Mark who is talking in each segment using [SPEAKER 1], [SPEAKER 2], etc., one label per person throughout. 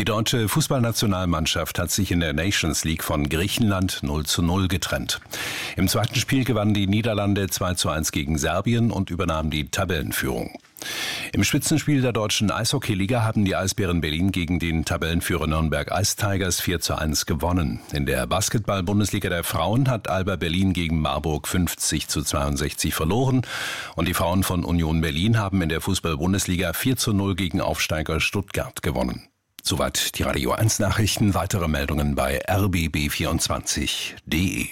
[SPEAKER 1] Die deutsche Fußballnationalmannschaft hat sich in der Nations League von Griechenland 0:0 getrennt. Im zweiten Spiel gewannen die Niederlande 2:1 gegen Serbien und übernahmen die Tabellenführung. Im Spitzenspiel der deutschen Eishockeyliga haben die Eisbären Berlin gegen den Tabellenführer Nürnberg Ice Tigers 4:1 gewonnen. In der Basketball-Bundesliga der Frauen hat Alba Berlin gegen Marburg 50:62 verloren. Und die Frauen von Union Berlin haben in der Fußball-Bundesliga 4:0 gegen Aufsteiger Stuttgart gewonnen. Soweit die Radio 1 Nachrichten. Weitere Meldungen bei rbb24.de.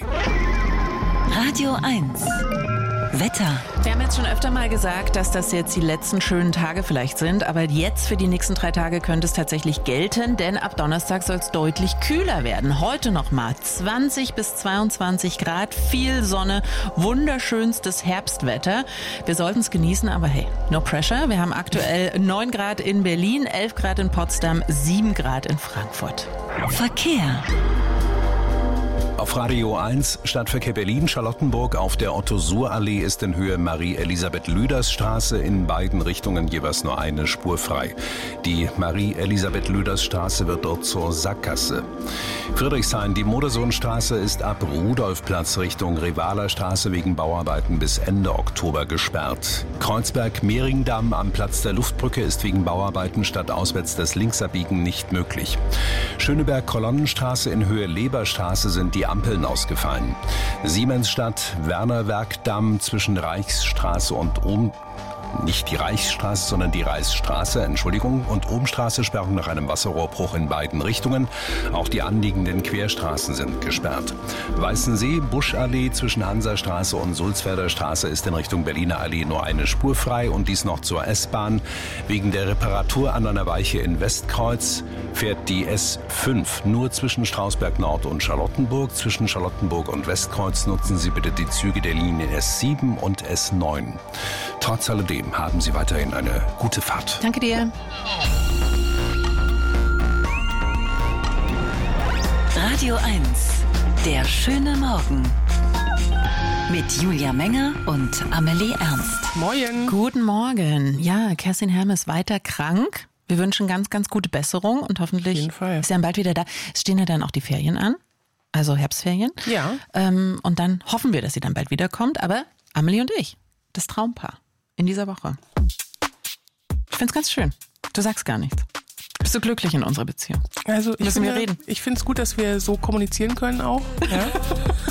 [SPEAKER 2] Radio 1 Wetter.
[SPEAKER 3] Wir haben jetzt schon öfter mal gesagt, dass das jetzt die letzten schönen Tage vielleicht sind, aber jetzt für die nächsten 3 Tage könnte es tatsächlich gelten, denn ab Donnerstag soll es deutlich kühler werden. Heute nochmal 20 bis 22 Grad, viel Sonne, wunderschönstes Herbstwetter. Wir sollten es genießen, aber hey, no pressure. Wir haben aktuell 9 Grad in Berlin, 11 Grad in Potsdam, 7 Grad in Frankfurt.
[SPEAKER 2] Verkehr.
[SPEAKER 1] Auf Radio 1 Stadtverkehr Berlin, Charlottenburg. Auf der Otto-Suhr-Allee ist in Höhe Marie-Elisabeth-Lüders-Straße in beiden Richtungen jeweils nur eine Spur frei. Die Marie-Elisabeth-Lüders-Straße wird dort zur Sackgasse. Friedrichshain, die Modersohnstraße ist ab Rudolfplatz Richtung Revaler Straße wegen Bauarbeiten bis Ende Oktober gesperrt. Kreuzberg-Mehringdamm am Platz der Luftbrücke ist wegen Bauarbeiten statt auswärts das Linksabbiegen nicht möglich. Schöneberg-Kolonnenstraße in Höhe Leberstraße sind die Ampeln ausgefallen. Siemensstadt, Wernerwerkdamm zwischen Reichsstraße und nicht die Reichsstraße, sondern die Reichsstraße, und Ohmstraße Sperrung nach einem Wasserrohrbruch in beiden Richtungen. Auch die anliegenden Querstraßen sind gesperrt. Weißensee, Buschallee zwischen Hansastraße und Sulzfelder Straße ist in Richtung Berliner Allee nur eine Spur frei und dies noch zur S-Bahn. Wegen der Reparatur an einer Weiche in Westkreuz fährt die S5 nur zwischen Strausberg Nord und Charlottenburg. Zwischen Charlottenburg und Westkreuz nutzen Sie bitte die Züge der Linien S7 und S9. Trotz alledem haben Sie weiterhin eine gute Fahrt.
[SPEAKER 3] Danke dir.
[SPEAKER 2] Radio 1, der schöne Morgen. Mit Julia Menger und Amelie Ernst.
[SPEAKER 3] Moin. Guten Morgen. Ja, Kerstin Hermes ist weiter krank. Wir wünschen ganz, ganz gute Besserung und hoffentlich ist sie dann bald wieder da. Es stehen ja dann auch die Ferien an, also Herbstferien.
[SPEAKER 4] Ja.
[SPEAKER 3] Und dann hoffen wir, dass sie dann bald wiederkommt. Aber Amelie und ich, das Traumpaar in dieser Woche. Ich find's ganz schön. Du sagst gar nichts. Bist du glücklich in unserer Beziehung?
[SPEAKER 4] Also
[SPEAKER 3] Müssen wir reden?
[SPEAKER 4] Ich finde es gut, dass wir so kommunizieren können auch. Ja?